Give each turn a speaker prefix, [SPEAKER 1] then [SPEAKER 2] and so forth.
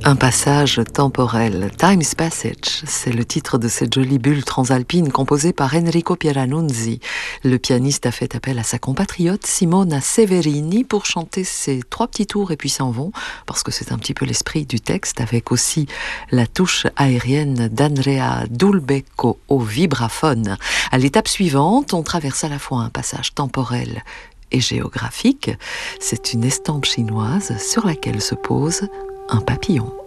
[SPEAKER 1] Un passage temporel, Time's Passage, c'est le titre de cette jolie bulle transalpine composée par Enrico Pieranunzi. Le pianiste a fait appel à sa compatriote Simona Severini pour chanter ces 3 petits tours et puis s'en vont, parce que c'est un petit peu l'esprit du texte, avec aussi la touche aérienne d'Andrea Dulbecco au vibraphone. À l'étape suivante, on traverse à la fois un passage temporel et géographique. C'est une estampe chinoise sur laquelle se pose un papillon.